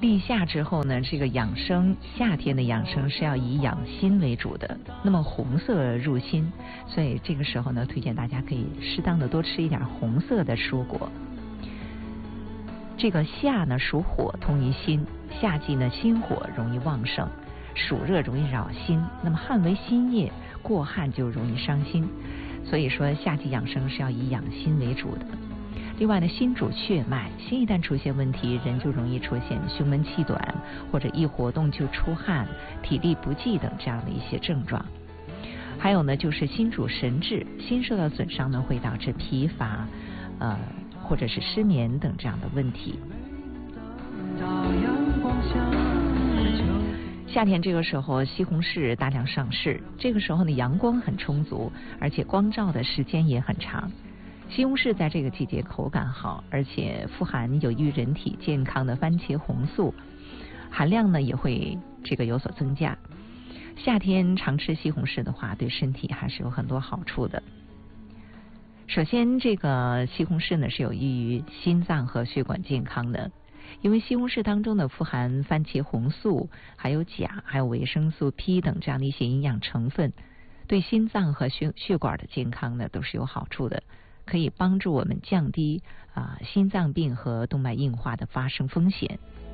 立夏之后呢，这个养生，夏天的养生是要以养心为主的。那么红色入心，所以这个时候呢，推荐大家可以适当的多吃一点红色的蔬果。这个夏呢属火，通于心，夏季呢心火容易旺盛，暑热容易扰心，那么汗为心液，过汗就容易伤心，所以说夏季养生是要以养心为主的。另外呢，心主血脉，心一旦出现问题，人就容易出现胸闷气短，或者一活动就出汗、体力不济等这样的一些症状。还有呢，就是心主神志，心受到损伤呢，会导致疲乏，或者是失眠等这样的问题。夏天这个时候，西红柿大量上市，这个时候呢，阳光很充足，而且光照的时间也很长。西红柿在这个季节口感好，而且富含有益人体健康的番茄红素，含量呢也会有所增加。夏天常吃西红柿的话，对身体还是有很多好处的。首先，这个西红柿呢是有益于心脏和血管健康的，因为西红柿当中呢富含番茄红素，还有钾，还有维生素 P 等这样的一些营养成分，对心脏和血管的健康呢都是有好处的。可以帮助我们降低心脏病和动脉硬化的发生风险。